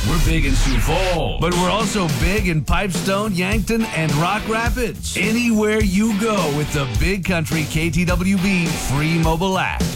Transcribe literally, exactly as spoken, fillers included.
We're big in Sioux Falls, but we're also big in Pipestone, Yankton, and Rock Rapids. Anywhere you go with the Big Country K T W B free mobile app.